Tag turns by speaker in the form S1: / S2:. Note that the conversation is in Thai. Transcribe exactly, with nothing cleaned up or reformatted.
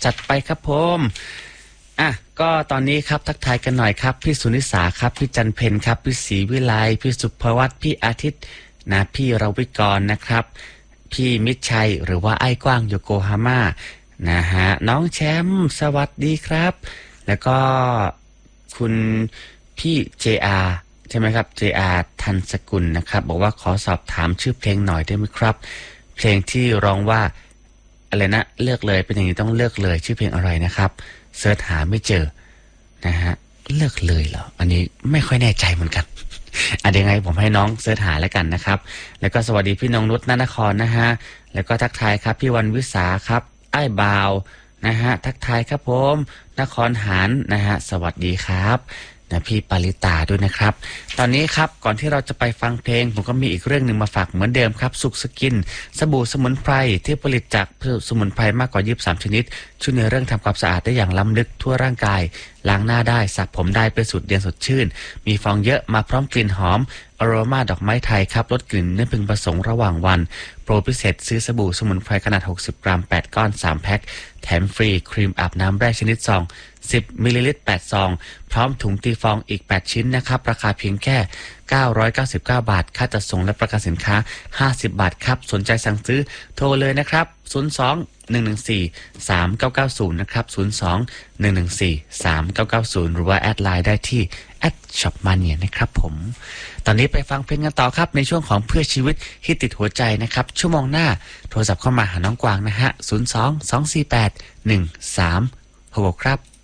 S1: จัดไปครับผมอ่ะก็ตอนนี้ครับทักทายกันหน่อยครับพี่สุนิสาครับพี่จันเพนครับพี่ศรีวิไลพี่สุภวัตพี่อาทิตย์นะพี่รวิกรนะครับพี่มิตรชัยหรือว่าไอ้กว้างโยโกฮาม่านะฮะน้องแชมป์สวัสดีครับแล้วก็คุณพี่ เจ อาร์ ใช่ไหมครับ เจ อาร์ ทันสกุลนะครับบอกว่าขอสอบถามชื่อเพลงหน่อยได้ไหมครับเพลงที่ร้องว่าอะไรนะเลือกเลยเป็นอย่างนี้ต้องเลือกเลยชื่อเพลงอะไรนะครับเสิร์ชหาไม่เจอนะฮะเลือกเลยเหรออันนี้ไม่ค่อยแน่ใจเหมือนกันอ่ะยังไงผมให้น้องเสิร์ชหาแล้วกันนะครับแล้วก็สวัสดีพี่นงนุชนนครนะฮะแล้วก็ทักทายครับพี่วันวิสาครับไอ้บ่าวนะฮะทักทายครับผมนครหานนะฮะสวัสดีครับนะพี่ปาริตาด้วยนะครับตอนนี้ครับก่อนที่เราจะไปฟังเพลงผมก็มีอีกเรื่องหนึ่งมาฝากเหมือนเดิมครับสุขสกินสบู่สมุนไพรที่ผลิตจากสมุนไพรมากกว่ายี่สิบสามชนิดช่วยในเรื่องทำความสะอาดได้อย่างล้ำลึกทั่วร่างกายล้างหน้าได้สระผมได้เป็นสูตรเย็นสดชื่นมีฟองเยอะมาพร้อมกลิ่นหอมอโรมาดอกไม้ไทยครับลดกลิ่นเนื้อพึงผสมระหว่างวันโปรพิเศษซื้อสบู่สมุนไพรขนาดหกสิบกรัมแปดก้อนสามแพ็คแถมฟรีครีมอาบน้ำแร่ชนิดซองสิบมิลลิลิตรแปดซองพร้อมถุงตีฟองอีกแปดชิ้นนะครับราคาเพียงแค่เก้าร้อยเก้าสิบเก้าบาทค่าจัดส่งและประกันสินค้าห้าสิบบาทครับสนใจสั่งซื้อโทรเลยนะครับศูนย์ สอง หนึ่ง หนึ่ง สี่ สาม เก้า เก้า ศูนย์นะครับศูนย์ สอง หนึ่ง หนึ่ง สี่ สาม เก้า เก้า ศูนย์หรือว่าแอดไลน์ได้ที่แอดช็อปมานเนียนะครับผมตอนนี้ไปฟังเพลงกันต่อครับในช่วงของเพื่อชีวิตที่ติดหัวใจนะครับชั่วโมงหน้าโทรศัพท์เข้ามาหาน้องกวางนะฮะศูนย์ สอง สอง สี่ แปด หนึ่ง สาม หก ครับ